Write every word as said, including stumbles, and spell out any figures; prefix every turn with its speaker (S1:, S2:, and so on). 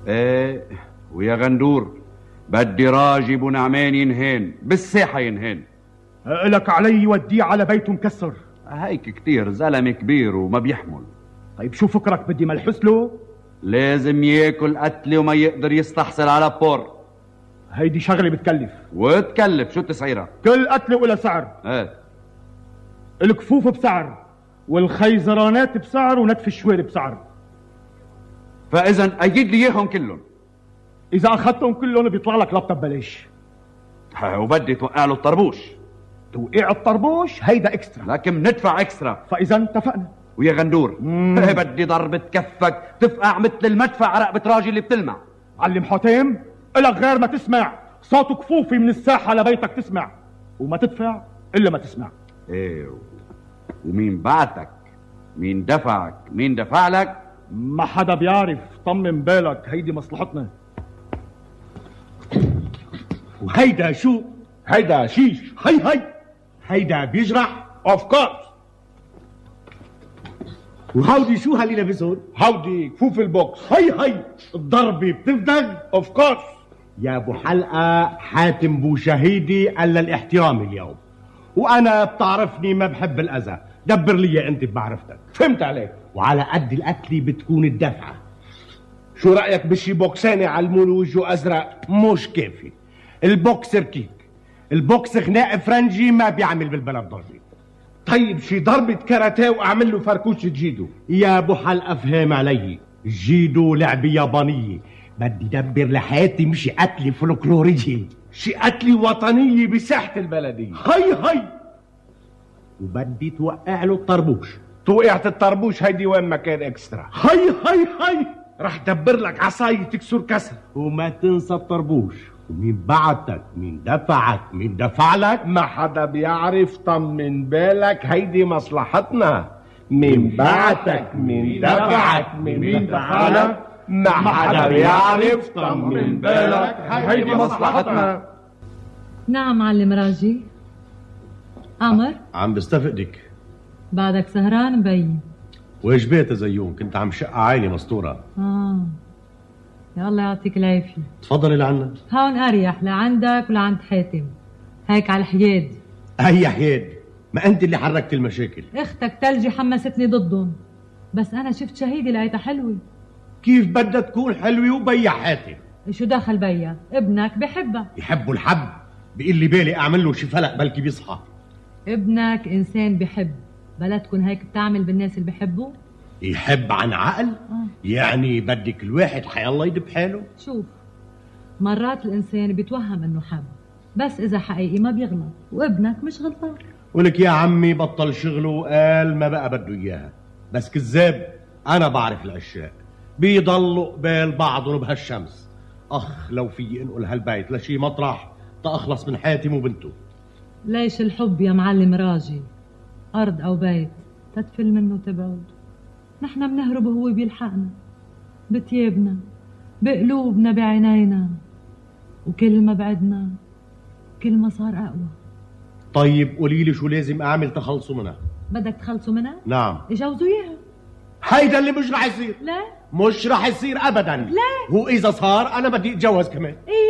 S1: ايه ويا غندور بدي راجي ابو نعمان ينهين بالساحة ينهين.
S2: لك علي وديه على بيته مكسر.
S1: هيك كتير زلمة كبير وما بيحمل.
S2: طيب شو فكرك بدي ملحس له؟
S1: لازم ياكل قتلة وما يقدر يستحصل على بور.
S2: هيدي شغلة بتكلف.
S1: وتكلف شو تسعيرها؟
S2: كل قتلة ولا سعر.
S1: ايه
S2: الكفوف بسعر والخيزرانات بسعر ونتف الشوارب بسعر.
S1: فاذا ايد لي اياهم كلهم.
S2: اذا اخذتهم كلهم بيطلع لك لابتوب ببلاش.
S1: وبدي توقع له الطربوش.
S2: توقيع الطربوش هيدا اكسترا،
S1: لكن ندفع اكسترا.
S2: فاذا اتفقنا.
S1: ويا غندور بدي ضربة كفك تفقع مثل المدفع رقبة راجل اللي بتلمع.
S2: علم حاتم الك غير ما تسمع صوت كفوفي من الساحة لبيتك تسمع، وما تدفع الا ما تسمع.
S1: ايه ومين بعتك؟ مين دفعك؟ مين دفع لك؟
S2: ما حدا بيعرف، طمن بالك هيدي مصلحتنا.
S3: وهيدا شو؟
S2: هيدا شيش.
S3: هي هي هيدا بيجرح؟
S2: اوف كورس.
S3: وهودي شو هاللي لابسهم؟
S2: هودي كفوف البوكس.
S3: هي هي الضربة بتفدق؟
S2: اوف كورس.
S3: يا ابو حلقة حاتم بو شهيدي قال الاحترام اليوم، وانا بتعرفني ما بحب الاذى، دبر لي انت بمعرفتك.
S2: فهمت عليك.
S3: وعلى قد القتلة بتكون الدفعة.
S2: شو رأيك بشي بوكسين يعلمون وجهه ازرق؟
S3: مش كافي، البوكس ركيك، البوكس خناق فرنجي ما بيعمل بالبلد ضجة.
S2: طيب شي ضربة كاراتيه واعمل له فركوش جيدو.
S3: يا ابو حلقة فهم علي، جيدو لعبة يابانية، بدي دبر لحياتي مشي قتلة فولكلورية،
S2: شي قتلة وطنية بساحة البلدية.
S3: هي هي وبدي توقع له الطربوش.
S2: توقعت الطربوش هيدي وين ما كان اكسترا.
S3: هي هي هي
S2: رح دبر لك عصاية تكسر كسر.
S3: وما تنسى الطربوش. ومين بعتك؟ مين دفعك؟ مين دفع لك؟
S2: ما حدا بيعرف، طمن بالك هيدي مصلحتنا. مين بعتك؟ مين دفعك؟ مين دفع لك؟ ما حدا بيعرف، طمن بالك هيدي مصلحتنا.
S4: نعم معلم راجي. عمر
S3: عم بستفقدك.
S4: بعدك سهران مبين.
S3: واجبات زيون، كنت عم شقة عائلة مسطورة.
S4: اه يا الله يعطيك العافية.
S3: تفضلي لعنا.
S4: هون اريح لعندك ولعند حاتم، هيك على الحياد.
S3: هي حياد، ما انت اللي حركت المشاكل.
S4: اختك تلجي حمستني ضدهم، بس انا شفت شهيدي لقيتها حلوة.
S3: كيف بدها تكون حلوة وبيا حاتم؟
S4: شو دخل بيا؟ ابنك بحبها.
S3: يحبوا الحب، بيقول لي بالي اعمل له شي فلق بلكي بيصحى.
S4: ابنك انسان بحب، بلا تكون هيك بتعمل بالناس اللي بحبوا.
S3: يحب عن عقل؟ آه. يعني بدك الواحد حيالله يدب حاله.
S4: شوف مرات الانسان بيتوهم انه حب، بس اذا حقيقي ما بيغلط، وابنك مش غلطان.
S3: ولك يا عمي بطل شغله وقال ما بقى بده اياها، بس كذاب. انا بعرف الاشياء بيضلوا قبال بعضهم بهالشمس. اخ لو في انقل هالبيت لشي مطرح تأخلص من حاتم وبنته.
S4: ليش الحب يا معلم راجي ارض او بيت تدفل منه تبعد. نحن بنهرب وهو بيلحقنا، بتيابنا بقلوبنا بعينينا، وكل ما بعدنا كل ما صار اقوى.
S3: طيب قولي لي شو لازم اعمل تخلصوا منها؟
S4: بدك تخلصوا منها؟
S3: نعم.
S4: يجوزوا اياها.
S3: هيدا اللي مش رح يصير.
S4: لا
S3: مش رح يصير ابدا.
S4: لا
S3: واذا صار انا بدي اتجوز كمان.
S4: ايه